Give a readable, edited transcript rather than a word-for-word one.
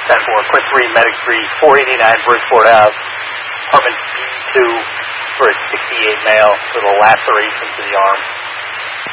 10-4, Quint 3, Medic 3, 489 Bridgeport Ave, apartment B2 for a 68 male with a laceration to the arm.